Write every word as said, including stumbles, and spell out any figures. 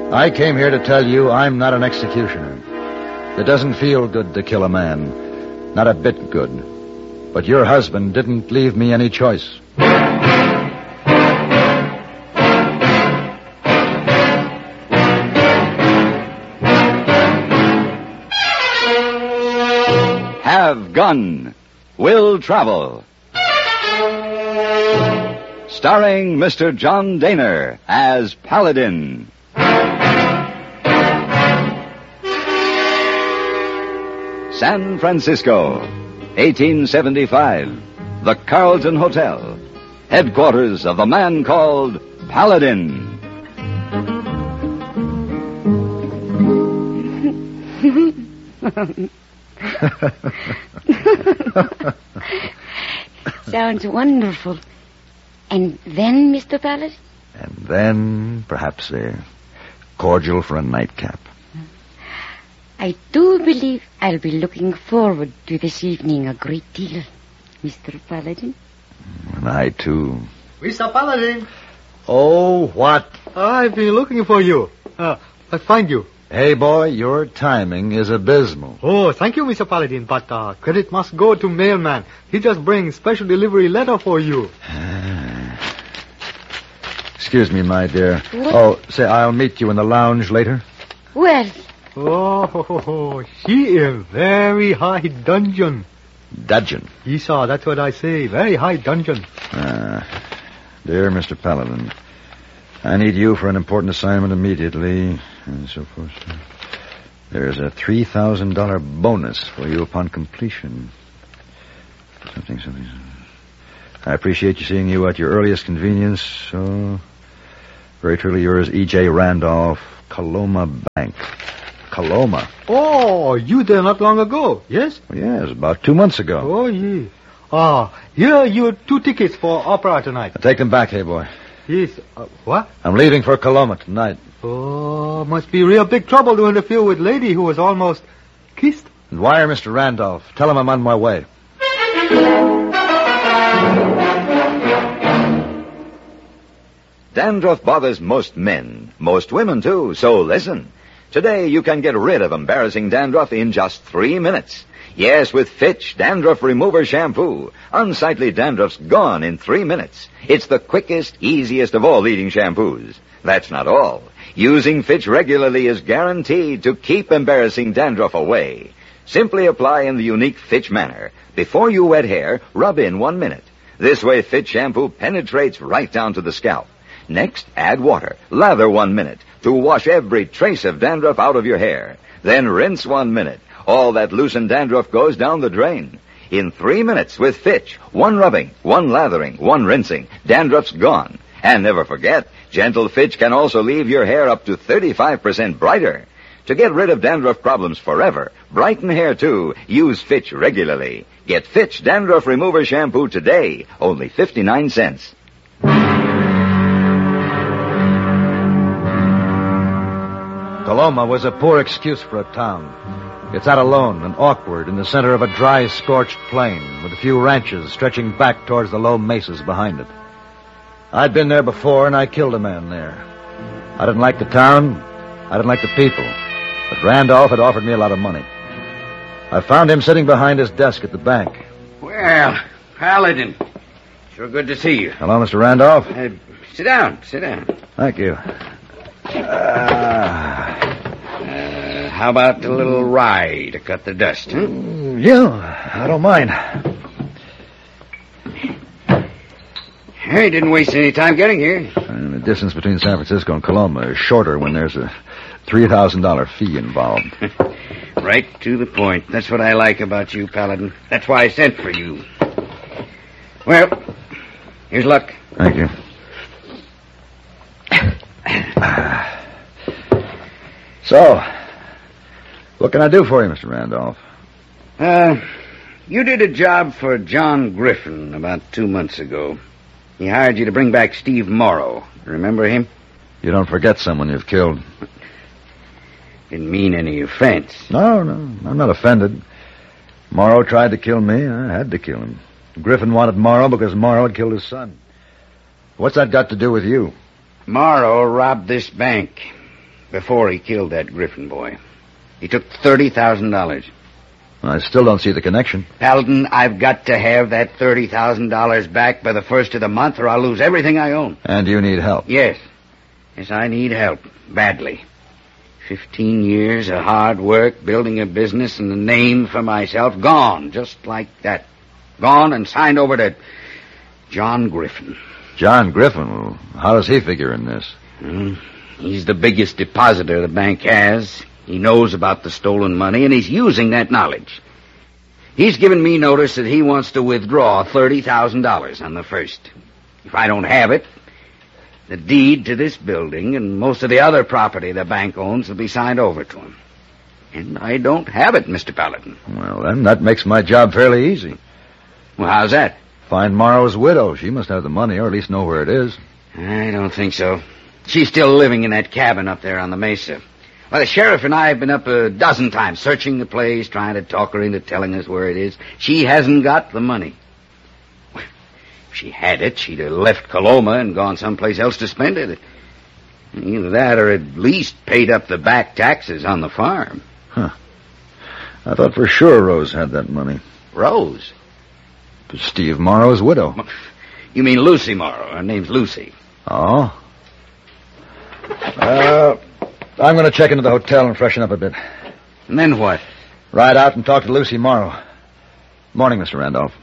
I came here to tell you I'm not an executioner. It doesn't feel good to kill a man. Not a bit good. But your husband didn't leave me any choice. Have Gun. Will Travel. Starring Mister John Dehner as Paladin. San Francisco, eighteen seventy-five. The Carlton Hotel. Headquarters of the man called Paladin. Sounds wonderful. And then, Mister Paladin? And then, perhaps a cordial for a nightcap. I do believe I'll be looking forward to this evening a great deal, Mister Paladin. And I, too. Mister Paladin. Oh, what? I've been looking for you. Uh, I find you. Hey, boy, your timing is abysmal. Oh, thank you, Mister Paladin, but uh, credit must go to mailman. He just brings special delivery letter for you. Excuse me, my dear. What? Oh, say, I'll meet you in the lounge later. Well, Oh, ho, ho, ho. She is very high dungeon. Dudgeon. Esau, that's what I say. Very high dungeon. Uh, dear Mister Paladin, I need you for an important assignment immediately, and so forth. There's a three thousand dollars bonus for you upon completion. Something, something. I appreciate you seeing you at your earliest convenience. So, very truly yours, E J Randolph, Coloma Bank. Coloma. Oh, you there not long ago, yes? Well, yes, about two months ago. Oh, yeah. Ah, here you two tickets for opera tonight. I'll take them back, hey boy. Yes. Uh, what? I'm leaving for Coloma tonight. Oh, must be real big trouble to interfere with lady who was almost kissed. And wire Mister Randolph. Tell him I'm on my way. Dandruff bothers most men, most women too, so listen. Today you can get rid of embarrassing dandruff in just three minutes. Yes, with Fitch Dandruff Remover Shampoo. Unsightly dandruff's gone in three minutes. It's the quickest, easiest of all leading shampoos. That's not all. Using Fitch regularly is guaranteed to keep embarrassing dandruff away. Simply apply in the unique Fitch manner. Before you wet hair, rub in one minute. This way Fitch shampoo penetrates right down to the scalp. Next, add water. Lather one minute to wash every trace of dandruff out of your hair. Then rinse one minute. All that loosened dandruff goes down the drain. In three minutes with Fitch, one rubbing, one lathering, one rinsing, dandruff's gone. And never forget, gentle Fitch can also leave your hair up to thirty-five percent brighter. To get rid of dandruff problems forever, brighten hair too, use Fitch regularly. Get Fitch Dandruff Remover Shampoo today, only fifty-nine cents. Coloma was a poor excuse for a town. It's out alone and awkward in the center of a dry, scorched plain with a few ranches stretching back towards the low mesas behind it. I'd been there before, and I killed a man there. I didn't like the town. I didn't like the people. But Randolph had offered me a lot of money. I found him sitting behind his desk at the bank. Well, Paladin, sure good to see you. Hello, Mister Randolph. Uh, sit down, sit down. Thank you. Uh, Uh, how about a little rye to cut the dust, huh? yeah, I don't mind. Hey, didn't waste any time getting here. And the distance between San Francisco and Coloma is shorter when there's a three thousand dollars fee involved. Right to the point. That's what I like about you, Paladin. That's why I sent for you. Well, here's luck. Thank you. So, what can I do for you, Mister Randolph? Uh, you did a job for John Griffin about two months ago. He hired you to bring back Steve Morrow. Remember him? You don't forget someone you've killed. Didn't mean any offense. No, no, I'm not offended. Morrow tried to kill me. I had to kill him. Griffin wanted Morrow because Morrow had killed his son. What's that got to do with you? Morrow robbed this bank. before he killed that Griffin boy. He took thirty thousand dollars. I still don't see the connection. Paladin, I've got to have that thirty thousand dollars back by the first of the month or I'll lose everything I own. And you need help. Yes. Yes, I need help. Badly. Fifteen years of hard work, building a business and a name for myself, gone, just like that. Gone and signed over to John Griffin. John Griffin? Well, how does he figure in this? Hmm. He's the biggest depositor the bank has. He knows about the stolen money, and he's using that knowledge. He's given me notice that he wants to withdraw thirty thousand dollars on the first. If I don't have it, the deed to this building and most of the other property the bank owns will be signed over to him. And I don't have it, Mister Paladin. Well, then, that makes my job fairly easy. Well, how's that? Find Morrow's widow. She must have the money, or at least know where it is. I don't think so. She's still living in that cabin up there on the mesa. Well, the sheriff and I have been up a dozen times searching the place, trying to talk her into telling us where it is. She hasn't got the money. If she had it, she'd have left Coloma and gone someplace else to spend it. Either that or at least paid up the back taxes on the farm. Huh. I thought for sure Rose had that money. Rose? Steve Morrow's widow. You mean Lucy Morrow. Her name's Lucy. Oh? Uh, I'm going to check into the hotel and freshen up a bit. And then what? Ride out and talk to Lucy Morrow. Morning, Mister Randolph.